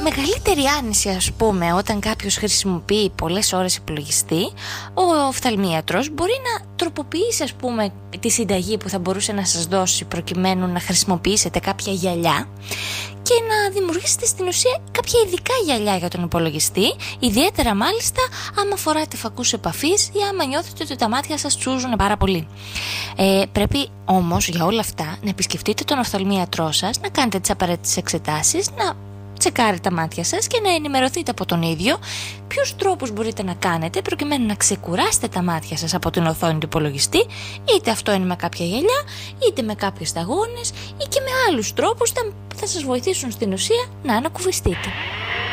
μεγαλύτερη άνηση, ας πούμε, όταν κάποιος χρησιμοποιεί πολλές ώρες υπολογιστή, ο οφθαλμίατρος μπορεί να τροποποιήσει, ας πούμε, τη συνταγή που θα μπορούσε να σας δώσει προκειμένου να χρησιμοποιήσετε κάποια γυαλιά και να δημιουργήσετε στην ουσία κάποια ειδικά γυαλιά για τον υπολογιστή, ιδιαίτερα μάλιστα άμα φοράτε φακούς επαφής ή άμα νιώθετε ότι τα μάτια σας τσούζουν πάρα πολύ. Πρέπει όμως για όλα αυτά να επισκεφτείτε τον οφθαλμίατρό σας, να κάνετε τις απαραίτητες εξετάσεις, να τσεκάρει τα μάτια σας και να ενημερωθείτε από τον ίδιο ποιους τρόπους μπορείτε να κάνετε προκειμένου να ξεκουράσετε τα μάτια σας από την οθόνη του υπολογιστή, είτε αυτό είναι με κάποια γυαλιά, είτε με κάποιες σταγόνες ή και με άλλους τρόπους που θα σας βοηθήσουν στην ουσία να ανακουφιστείτε.